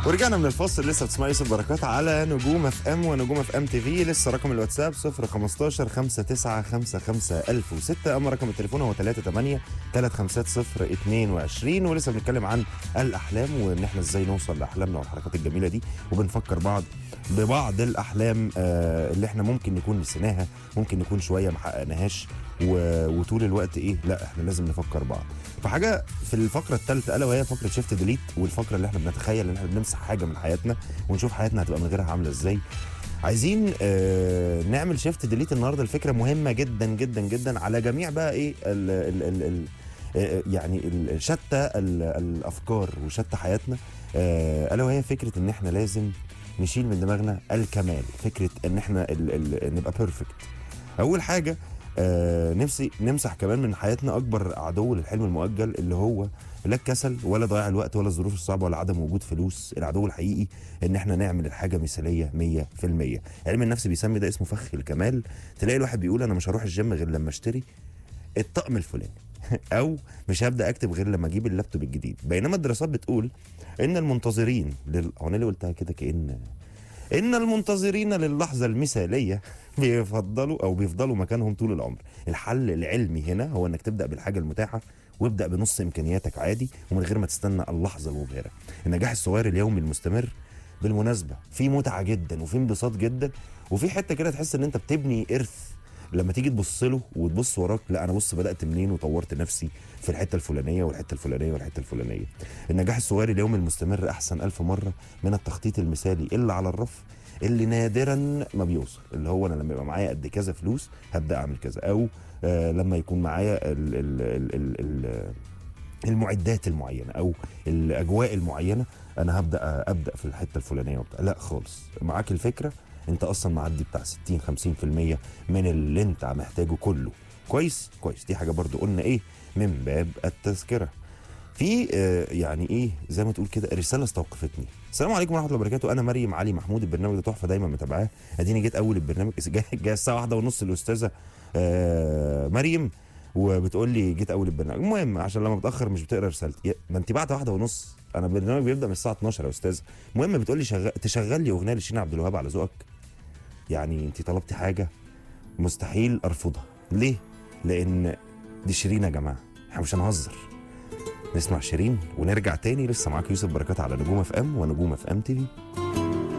ورجعنا من الفاصل. لسه بتسمع يوسف بركات على نجوم اف ام ونجوم اف ام تي في. لسه رقم الواتساب 015 5955 1006. اما رقم التليفون هو 38 350 22. ولسه بنتكلم عن الاحلام وان احنا ازاي نوصل لاحلامنا والحركات الجميله دي، وبنفكر ببعض الاحلام اللي احنا ممكن نكون نسيناها، ممكن نكون شويه ما حققناهاش، وطول الوقت ايه، لا احنا لازم نفكر بعض في حاجه في الفقره الثالثه، الا وهي فقره شيفت ديليت. والفقره اللي احنا بنتخيل ان احنا بنمسح حاجه من حياتنا ونشوف حياتنا هتبقى من غيرها عامله ازاي. عايزين نعمل شيفت ديليت النهارده. الفكره مهمه جدا جدا جدا على جميع بقى ايه يعني شتى الافكار وشتى حياتنا، الا وهي فكره ان احنا لازم نشيل من دماغنا الكمال. فكره ان احنا نبقى بيرفكت. اول حاجه نفسي نمسح كمان من حياتنا اكبر عدو للحلم المؤجل، اللي هو لا الكسل ولا ضياع الوقت ولا الظروف الصعبه ولا عدم وجود فلوس. العدو الحقيقي ان احنا نعمل الحاجه مثاليه 100%. علم النفس بيسمي ده اسمه فخ الكمال. تلاقي الواحد بيقول انا مش هروح الجيم غير لما اشتري الطقم الفلاني او مش هبدا اكتب غير لما اجيب اللابتوب الجديد. بينما الدراسات بتقول ان المنتظرين انا اللي قلتها كده ان المنتظرين للحظه المثاليه بيفضلوا مكانهم طول العمر. الحل العلمي هنا هو انك تبدا بالحاجه المتاحه، وابدا بنص امكانياتك عادي ومن غير ما تستنى اللحظه المبهره. النجاح الصغير اليومي المستمر بالمناسبه في متعه جدا وفي انبساط جدا، وفي حته كده تحس ان انت بتبني ارث لما تيجي تبص له وتبص وراك. لا انا بص بدات منين وطورت نفسي في الحته الفلانيه والحته الفلانيه والحته الفلانيه. النجاح الصغير اليومي المستمر احسن 1000 مره من التخطيط المثالي اللي على الرف، اللي نادرا ما بيوصل. اللي هو انا لما يبقى معايا قد كذا فلوس هبدا اعمل كذا، او لما يكون معايا المعدات المعينه او الاجواء المعينه انا ابدا في الحته الفلانيه وبتاع. لا خالص، معاك الفكره انت اصلا معدي بتاع 60 50% من اللي انت محتاجه كله. كويس. دي حاجه برضو قلنا ايه من باب التذكره. في يعني ايه زي ما تقول كده رساله استوقفتني. السلام عليكم ورحمه الله وبركاته، انا مريم علي محمود. البرنامج ده تحفه دايما متابعاه. اديني جيت اول البرنامج جاي الساعه 1:30 الاستاذه مريم وبتقول لي جيت اول البرنامج. المهم عشان لما بتاخر مش بتقرا رسالتي. ما انت بعد 1:30، انا البرنامج بيبدا من الساعه 12 يا استاذه. المهم بتقول لي تشغل لي اغنيه لشيرين عبد الوهاب على ذوقك. يعني انت طلبتي حاجه مستحيل ارفضها. ليه؟ لان دي شيرين يا جماعه، احنا مش هنهزر. نسمع شيرين ونرجع تاني. لسه معاك يوسف بركات على نجوم اف ام ونجوم اف ام تي في.